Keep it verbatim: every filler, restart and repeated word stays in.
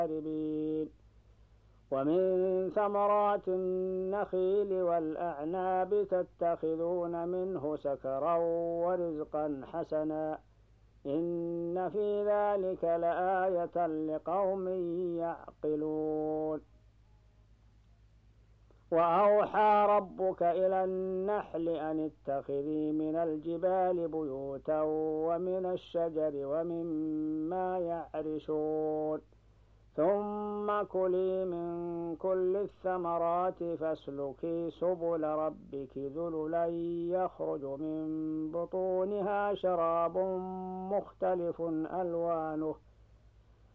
شاربين. ومن ثمرات النخيل والأعناب تتخذون منه سكرا ورزقا حسنا إن في ذلك لآية لقوم يعقلون. وأوحى ربك إلى النحل أن اتخذي من الجبال بيوتا ومن الشجر ومما يعرشون ثم كلي من كل الثمرات فاسلكي سبل ربك ذللا يخرج من بطونها شراب مختلف ألوانه